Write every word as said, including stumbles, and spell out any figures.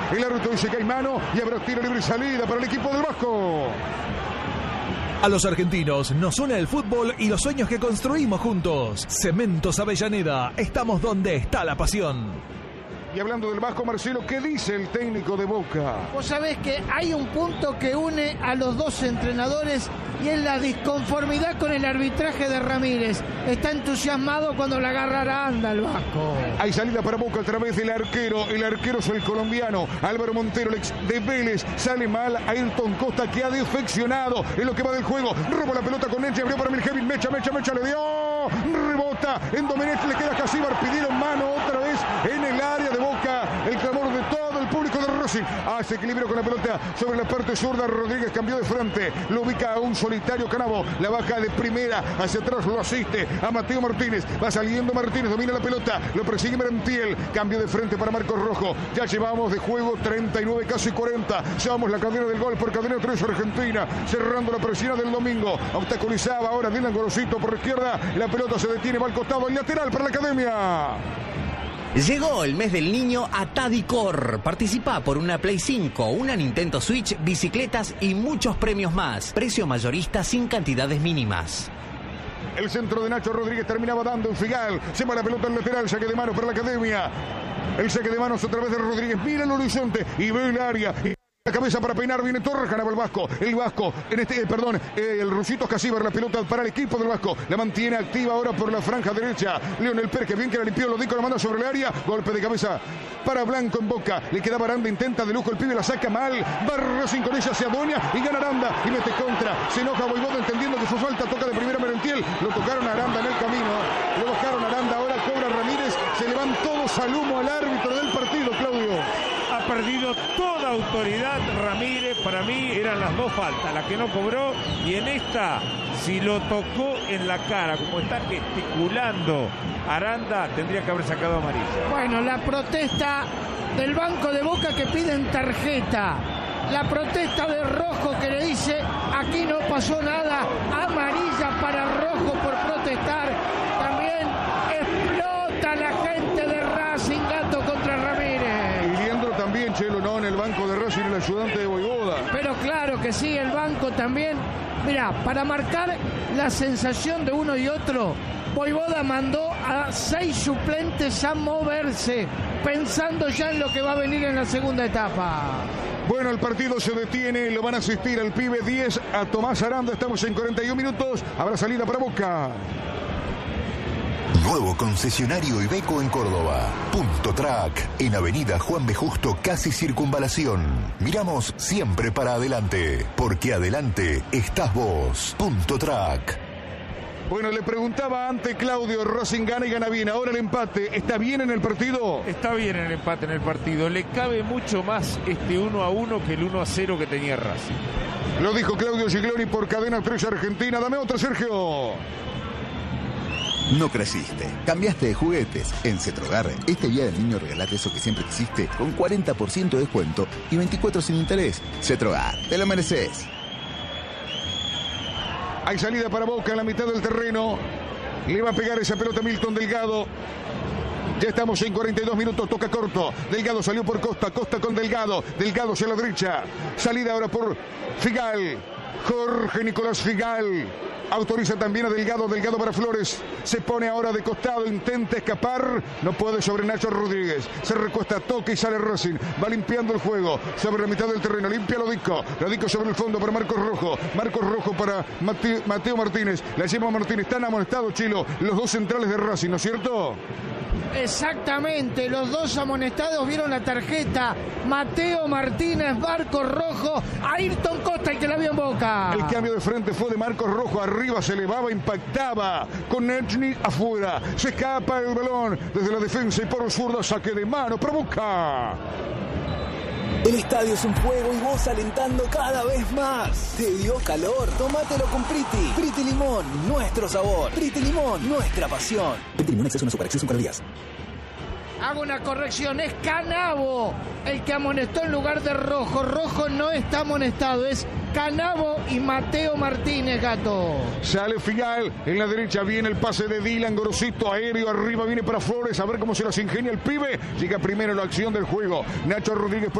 El árbitro dice que hay mano y habrá tiro libre y salida para el equipo del Vasco. A los argentinos nos une el fútbol y los sueños que construimos juntos. Cementos Avellaneda, estamos donde está la pasión. Y hablando del Vasco, Marcelo, ¿qué dice el técnico de Boca? Vos sabés que hay un punto que une a los dos entrenadores y es la disconformidad con el arbitraje de Ramírez. Está entusiasmado cuando la agarra Aranda el Vasco. Hay salida para Boca a través del arquero. El arquero es el colombiano Álvaro Montero, el ex de Vélez. Sale mal Ayrton Costa, que ha defeccionado en lo que va del juego. Roba la pelota con Neche, abrió para Miljevic. Mecha, Mecha, Mecha, le dio. Rebota en Domenech, le queda Casíbar. Pidieron mano otra vez en el área de Boca. El clamor de todo el público de Racing. Hace equilibrio con la pelota sobre la parte zurda. Rodríguez cambió de frente. Lo ubica a un solitario Canavo. La baja de primera hacia atrás. Lo asiste a Mateo Martínez. Va saliendo Martínez. Domina la pelota. Lo persigue Merentiel. Cambio de frente para Marcos Rojo. Ya llevamos de juego treinta y nueve, casi cuarenta. Llevamos la cadena del gol por cadena tres Argentina. Cerrando la presión del domingo. Obstaculizaba ahora Dylan Gorosito por la izquierda. La pelota se detiene. Va al costado. El lateral para la Academia. Llegó el mes del niño a Tadicor. Participa por una Play cinco, una Nintendo Switch, bicicletas y muchos premios más. Precio mayorista sin cantidades mínimas. El centro de Nacho Rodríguez terminaba dando un Figal. Se va la pelota al lateral. Saque de mano para la Academia. El saque de manos otra vez de Rodríguez. Mira el horizonte y ve el área. La cabeza para peinar, viene Torres, ganaba el Vasco. El Vasco, en este, eh, perdón, eh, el Rusito Casíbar, la pelota para el equipo del Vasco. La mantiene activa ahora por la franja derecha. Leonel Pérez, que bien que la limpió, lo dijo, la manda sobre el área. Golpe de cabeza para Blanco en Boca. Le queda Aranda, intenta de lujo el pibe, la saca mal. Va Racing con ella, se adueña y gana Aranda y mete contra. Se enoja Voivoda entendiendo que fue falta, toca de primera Merentiel. Lo tocaron a Aranda en el camino. Lo bajaron a Aranda, ahora cobra Ramírez. Se le van todos al humo al árbitro del partido, Claudio. Ha perdido toda autoridad Ramírez. Para mí eran las dos faltas, la que no cobró, y en esta, si lo tocó en la cara, como está gesticulando Aranda, tendría que haber sacado amarilla. Bueno, la protesta del banco de Boca que piden tarjeta. La protesta de Rojo que le dice, aquí no pasó nada, amarilla para Rojo por protestar. También explota la gente de Racing, Gato contra Ramírez. También Chelo, no, en el banco de Racing el ayudante de Voivoda. Pero claro que sí, el banco también. Mira, para marcar la sensación de uno y otro, Voivoda mandó a seis suplentes a moverse, pensando ya en lo que va a venir en la segunda etapa. Bueno, el partido se detiene, lo van a asistir al pibe diez, a Tomás Aranda. Estamos en cuarenta y un minutos, habrá salida para Boca. Nuevo concesionario Iveco en Córdoba. Punto Track, en Avenida Juan B. Justo, casi Circunvalación. Miramos siempre para adelante, porque adelante estás vos. Punto Track. Bueno, le preguntaba antes Claudio, Racing gana y gana bien. Ahora el empate, ¿está bien en el partido? Está bien el empate en el partido. Le cabe mucho más este uno a uno que el uno a cero que tenía Racing. Lo dijo Claudio Gigloni por Cadena tres Argentina. Dame otro, Sergio. No creciste, cambiaste de juguetes. En Cetrogar, este día del niño regalate eso que siempre quisiste con cuarenta por ciento de descuento y veinticuatro sin interés. Cetrogar, te lo mereces. Hay salida para Boca en la mitad del terreno. Le va a pegar esa pelota Milton Delgado. Ya estamos en cuarenta y dos minutos, toca corto. Delgado salió por Costa, Costa con Delgado. Delgado hacia la derecha. Salida ahora por Figal. Jorge Nicolás Figal. Autoriza también a Delgado, Delgado para Flores. Se pone ahora de costado, intenta escapar. No puede sobre Nacho Rodríguez. Se recuesta, toca y sale Racing. Va limpiando el juego sobre la mitad del terreno. Limpia Lodico. Lodico sobre el fondo para Marcos Rojo. Marcos Rojo para Mateo, Mateo Martínez. La lleva Martínez. Están amonestados, Chilo, los dos centrales de Racing, ¿no es cierto? Exactamente, los dos amonestados vieron la tarjeta. Mateo Martínez, Marcos Rojo, Ayrton Costa, el que la vio en Boca. El cambio de frente fue de Marcos Rojo. Arriba se elevaba, impactaba con Nechny afuera. Se escapa el balón desde la defensa y por zurda, saque de mano para Boca. El estadio es un juego y vos alentando cada vez más. ¿Te dio calor? Tómatelo con Priti. Priti Limón, nuestro sabor. Priti Limón, nuestra pasión. Priti Limón, exceso en azúcar, exceso en calorías. Hago una corrección, es Canavo el que amonestó en lugar de Rojo. Rojo no está amonestado, es Canavo y Mateo Martínez, Gato. Sale Figal, en la derecha viene el pase de Dylan, Gorosito aéreo, arriba viene para Flores, a ver cómo se las ingenia el pibe. Llega primero la acción del juego, Nacho Rodríguez.